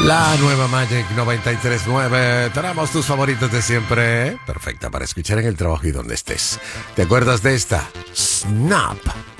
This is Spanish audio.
La nueva Magic 93.9. Tenemos tus favoritos de siempre. Perfecta para escuchar en el trabajo y donde estés. ¿Te acuerdas de esta? Snap.